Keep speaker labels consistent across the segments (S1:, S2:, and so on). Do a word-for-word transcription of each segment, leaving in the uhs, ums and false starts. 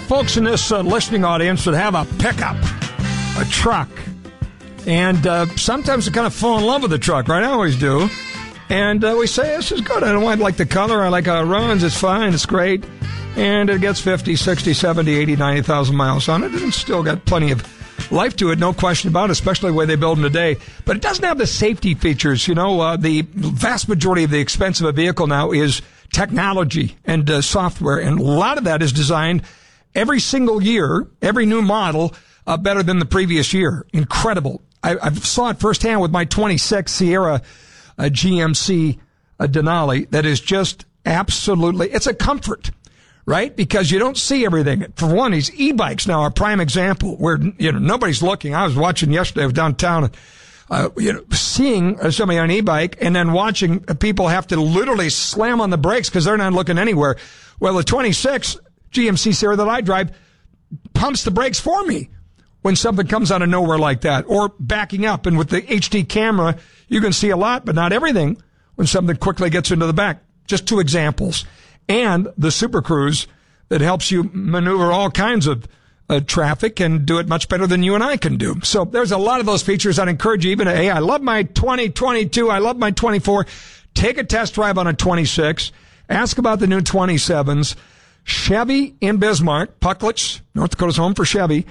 S1: folks in this uh, listening audience that have a pickup, a truck, and uh, sometimes they kind of fall in love with the truck, right? I always do. And uh, we say, this is good. I don't want like the color. I like how it runs. It's fine. It's great. And it gets fifty, sixty, seventy, eighty, ninety thousand miles on it. And it's still got plenty of life to it, no question about it, especially the way they build them today. But it doesn't have the safety features. You know, uh, the vast majority of the expense of a vehicle now is technology and uh, software. And a lot of that is designed every single year, every new model, uh, better than the previous year. Incredible. I, I saw it firsthand with my twenty-six Sierra uh, G M C uh, Denali. That is just absolutely, it's a comfort, right? Because you don't see everything. For one, these e-bikes now are a prime example where, you know, nobody's looking. I was watching yesterday, I was downtown, uh, you know, seeing somebody on an e-bike and then watching people have to literally slam on the brakes because they're not looking anywhere. Well, the twenty-six G M C Sierra that I drive pumps the brakes for me when something comes out of nowhere like that, or backing up. And with the H D camera, you can see a lot, but not everything when something quickly gets into the back. Just two examples. And the Super Cruise that helps you maneuver all kinds of uh, traffic and do it much better than you and I can do. So there's a lot of those features. I'd encourage you even, hey, I love my twenty twenty-two, I love my twenty-four. Take a test drive on a twenty-six. Ask about the new twenty-sevens. Chevy in Bismarck, Pucklitz, North Dakota's home for Chevy.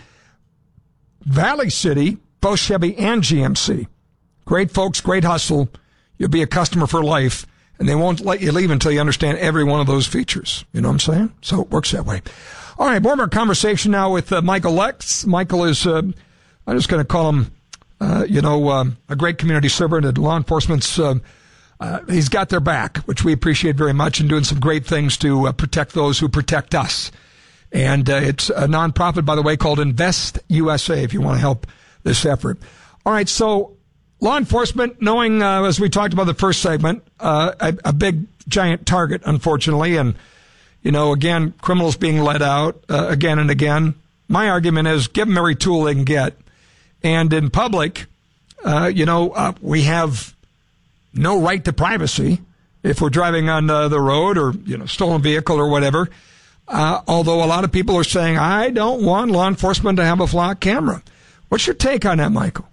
S1: Valley City, both Chevy and G M C. Great folks, great hustle. You'll be a customer for life, and they won't let you leave until you understand every one of those features. You know what I'm saying? So it works that way. All right, more of our conversation now with uh, Michael Lex. Michael is, uh, I'm just going to call him, uh, you know, um, a great community servant at law enforcement's. Uh, uh, he's got their back, which we appreciate very much, and doing some great things to uh, protect those who protect us. And uh, it's a nonprofit, by the way, called Invest U S A, if you want to help this effort. All right, so law enforcement, knowing, uh, as we talked about the first segment, uh, a, a big, giant target, unfortunately. And, you know, again, criminals being let out uh, again and again. My argument is give them every tool they can get. And in public, uh, you know, uh, we have no right to privacy if we're driving on uh, the road or, you know, stolen vehicle or whatever. Uh, although a lot of people are saying, I don't want law enforcement to have a flock camera. What's your take on that, Michael?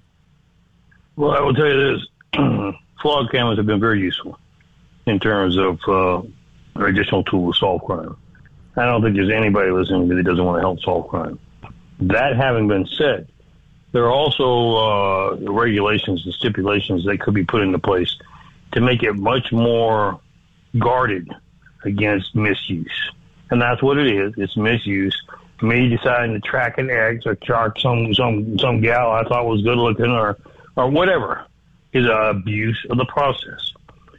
S2: Well, I will tell you this. Flock cameras have been very useful in terms of uh, additional tool to solve crime. I don't think there's anybody listening to me that doesn't want to help solve crime. That having been said, there are also uh, regulations and stipulations that could be put into place to make it much more guarded against misuse. And that's what it is. It's misuse. Me deciding to track an ex or track some some some gal I thought was good looking or or whatever is an abuse of the process.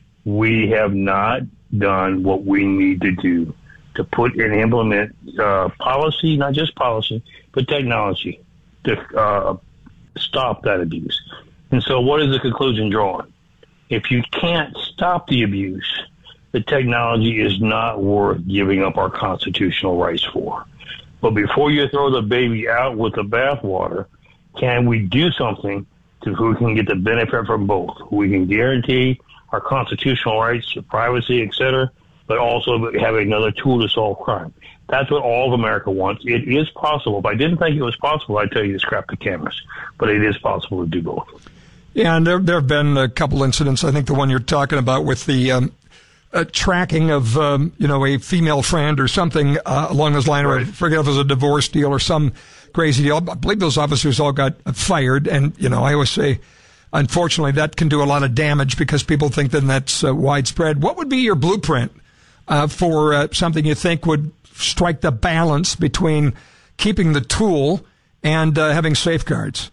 S2: We have not done what we need to do to put and implement uh, policy, not just policy, but technology to uh, stop that abuse. And so what is the conclusion drawn? If you can't stop the abuse, the technology is not worth giving up our constitutional rights for. But before you throw the baby out with the bathwater, can we do something to who can get the benefit from both? We can guarantee our constitutional rights to privacy, et cetera, but also have another tool to solve crime. That's what all of America wants. It is possible. If I didn't think it was possible, I'd tell you to scrap the cameras. But it is possible to do both.
S1: Yeah, and there, there have been a couple incidents. I think the one you're talking about with the um, uh, tracking of, um, you know, a female friend or something uh, along those lines, right. Or I forget if it was a divorce deal or some crazy deal. I believe those officers all got fired. And, you know, I always say, unfortunately, that can do a lot of damage because people think that that's uh, widespread. What would be your blueprint uh, for uh, something you think would strike the balance between keeping the tool and uh, having safeguards?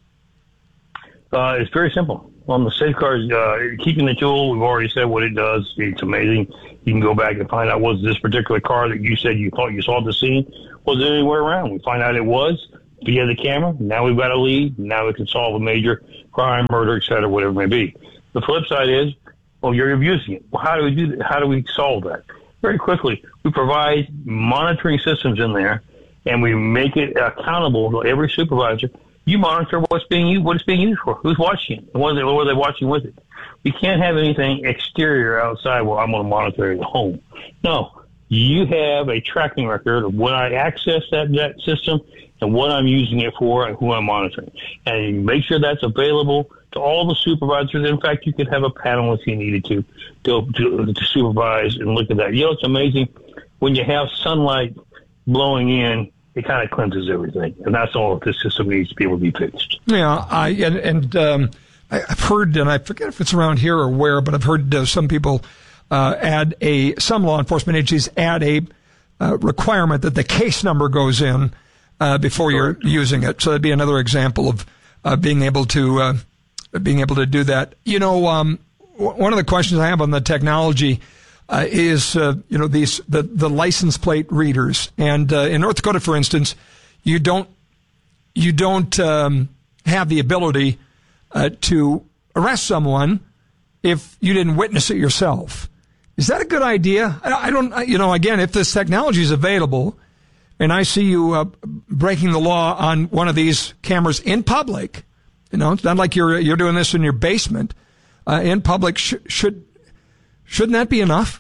S2: Uh, it's very simple. On the safeguards, uh, keeping the tool, we've already said what it does. It's amazing. You can go back and find out, was this particular car that you said you thought you saw at the scene, was it anywhere around? We find out it was via the camera. Now we've got a lead. Now we can solve a major crime, murder, et cetera, whatever it may be. The flip side is, well, you're abusing it. Well, how do we do that? How do we solve that? Very quickly, we provide monitoring systems in there, and we make it accountable to every supervisor. You monitor what's being used, what it's being used for, who's watching it, and what are they, what are they watching with it. You can't have anything exterior outside. Well, I'm going to monitor it at home. No, you have a tracking record of when I access that, that system and what I'm using it for and who I'm monitoring. And you make sure that's available to all the supervisors. In fact, you could have a panel if you needed to, to, to, to supervise and look at that. You know, it's amazing. When you have sunlight blowing in, it kind of cleanses everything. And that's all this system needs to be able to be fixed.
S1: Yeah, I, and, and um, I've heard, and I forget if it's around here or where, but I've heard uh, some people uh, add a, some law enforcement agencies add a uh, requirement that the case number goes in uh, before you're using it. So that'd be another example of uh, being able to uh, being able to do that. You know, um, w- one of the questions I have on the technology uh, is, uh, you know, these the, the license plate readers. And uh, in North Dakota, for instance, you don't you don't um, have the ability uh, to arrest someone if you didn't witness it yourself. Is that a good idea? I, I don't, you know, again, if this technology is available and I see you uh, breaking the law on one of these cameras in public, you know, it's not like you're you're doing this in your basement, uh, in public, sh- should, shouldn't that be enough?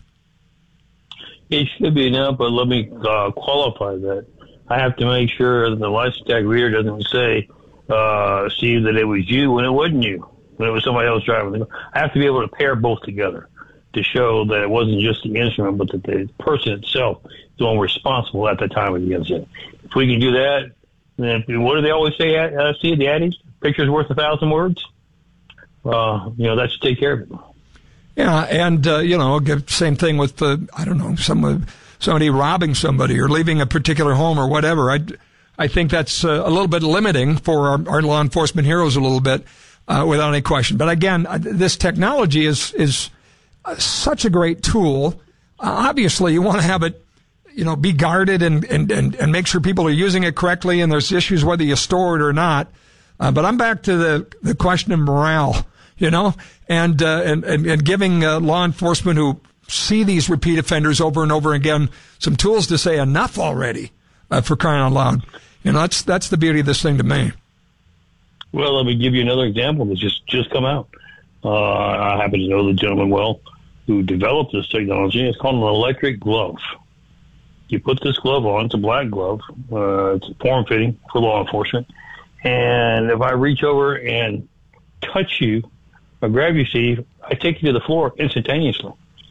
S2: It should be enough, but let me uh, qualify that. I have to make sure that the license tag reader doesn't say, uh, Steve, that it was you when it wasn't you, when it was somebody else driving. I have to be able to pair both together to show that it wasn't just the instrument, but that the person itself is the one responsible at the time of the incident. If we can do that, then what do they always say, uh, Steve, the adage? Picture's worth a thousand words? Uh, you know, that should take care of it.
S1: Yeah, and, uh, you know, same thing with, uh, I don't know, some, somebody robbing somebody or leaving a particular home or whatever. I, I think that's uh, a little bit limiting for our, our law enforcement heroes a little bit, uh, without any question. But again, this technology is, is such a great tool. Uh, obviously, you want to have it, you know, be guarded and, and, and, and make sure people are using it correctly, and there's issues whether you store it or not. Uh, but I'm back to the, the question of morale, you know, and, uh, and, and, and giving uh, law enforcement who see these repeat offenders over and over again some tools to say enough already, uh, for crying out loud. You know, that's, that's the beauty of this thing to me.
S2: Well, let me give you another example that's just, just come out. Uh, I happen to know the gentleman well who developed this technology. It's called an electric glove. You put this glove on. It's a black glove. Uh, it's form-fitting for law enforcement. And if I reach over and touch you or grab you, Steve, I take you to the floor instantaneously.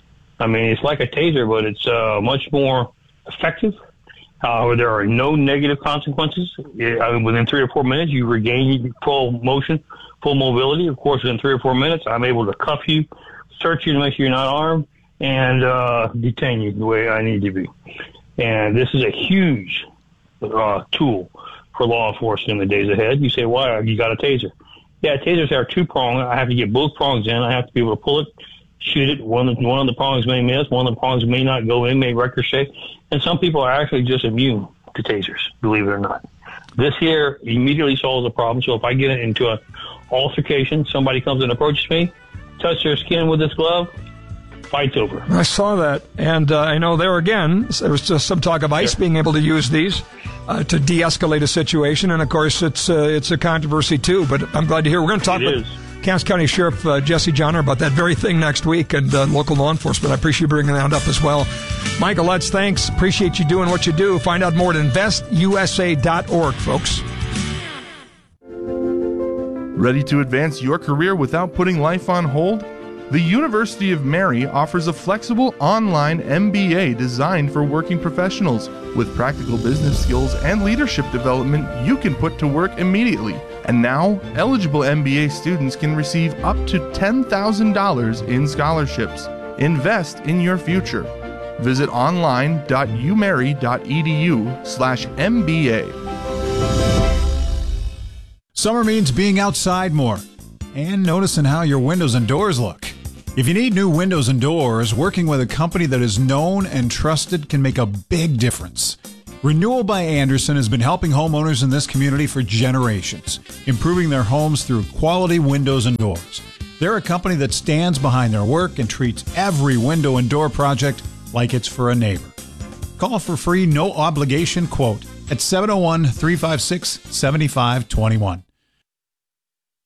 S2: I mean, it's like a taser, but it's uh, much more effective. Uh, there are no negative consequences. I mean, within three or four minutes, you regain full motion, full mobility. Of course, within three or four minutes, I'm able to cuff you, search you to make sure you're not armed, and uh, detain you the way I need to be. And this is a huge uh, tool for law enforcement in the days ahead. You say, why? You got a taser. Yeah, tasers are two-pronged. I have to get both prongs in. I have to be able to pull it, shoot it. One of, one of the prongs may miss. One of the prongs may not go in, may ricochet. And some people are actually just immune to tasers, believe it or not. This here immediately solves the problem. So if I get into an altercation, somebody comes and approaches me, touch their skin with this glove, fight's over.
S1: I saw that. And uh, I know there again, there was just some talk of ICE sure. being able to use these uh, to de-escalate a situation. And, of course, it's uh, it's a controversy, too. But I'm glad to hear. We're going to talk
S2: it
S1: with
S2: is.
S1: Cass County Sheriff uh, Jesse Johnner about that very thing next week, and uh, local law enforcement. I appreciate you bringing that up as well. Michael Lutz, thanks. Appreciate you doing what you do. Find out more at invest u s a dot org, folks.
S3: Ready to advance your career without putting life on hold? The University of Mary offers a flexible online M B A designed for working professionals. With practical business skills and leadership development you can put to work immediately. And now, eligible M B A students can receive up to ten thousand dollars in scholarships. Invest in your future. Visit online dot u mary dot e d u slash M B A.
S4: Summer means being outside more and noticing how your windows and doors look. If you need new windows and doors, working with a company that is known and trusted can make a big difference. Renewal by Andersen has been helping homeowners in this community for generations, improving their homes through quality windows and doors. They're a company that stands behind their work and treats every window and door project like it's for a neighbor. Call for free, no obligation quote at seven oh one, three five six, seven five two one.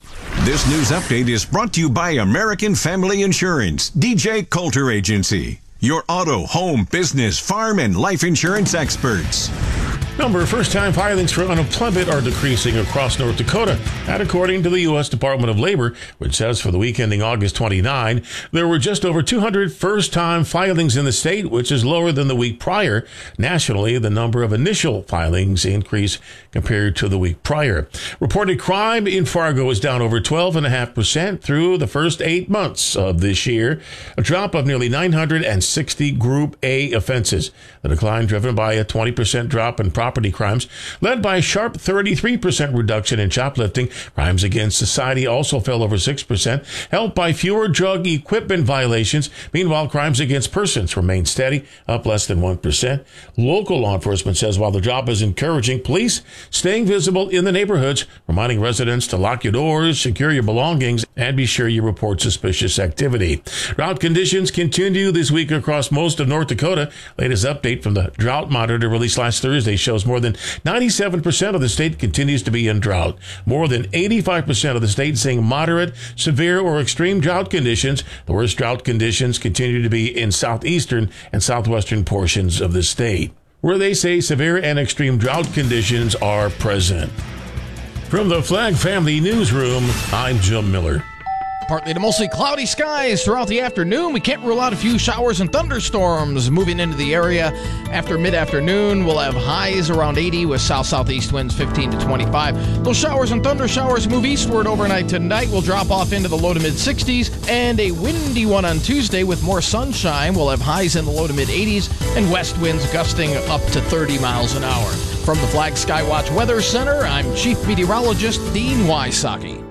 S5: This news update is brought to you by American Family Insurance, D J Coulter Agency. your auto, home, business, farm, and life insurance experts.
S6: Number of first-time filings for unemployment are decreasing across North Dakota. That according to the U S Department of Labor, which says for the week ending August twenty-ninth, there were just over two hundred first-time filings in the state, which is lower than the week prior. Nationally, the number of initial filings increased compared to the week prior. Reported crime in Fargo is down over twelve point five percent through the first eight months of this year, a drop of nearly nine hundred sixty Group A offenses. The decline driven by a twenty percent drop in property property crimes, led by a sharp thirty-three percent reduction in shoplifting. Crimes against society also fell over six percent, helped by fewer drug equipment violations. Meanwhile, crimes against persons remain steady, up less than one percent. Local law enforcement says while the job is encouraging, police staying visible in the neighborhoods, reminding residents to lock your doors, secure your belongings, and be sure you report suspicious activity. Drought conditions continue this week across most of North Dakota. Latest update from the Drought Monitor released last Thursday shows more than ninety-seven percent of the state continues to be in drought. More than eighty-five percent of the state seeing moderate, severe, or extreme drought conditions. The worst drought conditions continue to be in southeastern and southwestern portions of the state, where they say severe and extreme drought conditions are present. From the Flag Family Newsroom, I'm Jim Miller.
S7: Partly to mostly cloudy skies throughout the afternoon. We can't rule out a few showers and thunderstorms moving into the area. After mid-afternoon, we'll have highs around eighty with south-southeast winds fifteen to twenty-five. Those showers and thunder showers move eastward overnight tonight. We'll drop off into the low to mid-sixties. And a windy one on Tuesday with more sunshine. We'll have highs in the low to mid-eighties and west winds gusting up to thirty miles an hour. From the Flag Skywatch Weather Center, I'm Chief Meteorologist Dean Wysocki.